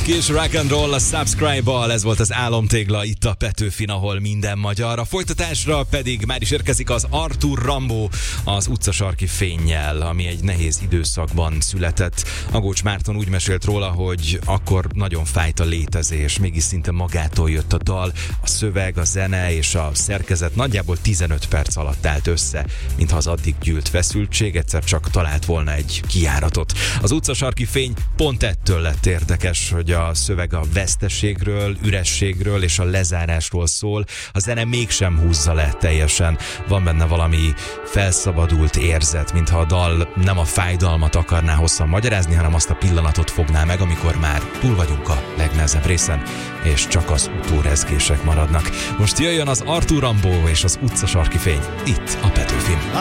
Kis rock and roll a Subscribe-bal, ez volt az Álomtégla itt a Petőfin, ahol minden magyar. A folytatásra pedig már is érkezik az Arthur Rimbaud az utcasarki fénnyel, ami egy nehéz időszakban született. Agócs Márton úgy mesélt róla, hogy akkor nagyon fájt a létezés, mégis szinte magától jött a dal, a szöveg, a zene és a szerkezet nagyjából 15 perc alatt állt össze, mintha az addig gyűlt feszültség egyszer csak talált volna egy kijáratot. Az utcasarki fény pont ettől lett érdekes, hogy a szöveg a veszteségről, ürességről és a lezárásról szól, a zene mégsem húzza le teljesen. Van benne valami felszabadult érzet, mintha a dal nem a fájdalmat akarná hosszan magyarázni, hanem azt a pillanatot fogná meg, amikor már túl vagyunk a legnehezebb részen, és csak az utórezgések maradnak. Most jöjjön az Arthur Rimbaud és az utcasarki fény itt a Petőfin.